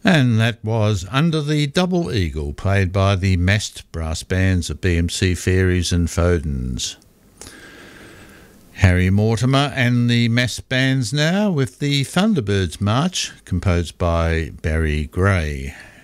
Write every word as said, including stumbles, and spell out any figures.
And that was Under the Double Eagle, played by the massed brass bands of B M C Fairies and Fodens. Harry Mortimer and the massed bands now with the Thunderbirds March, composed by Barry Gray.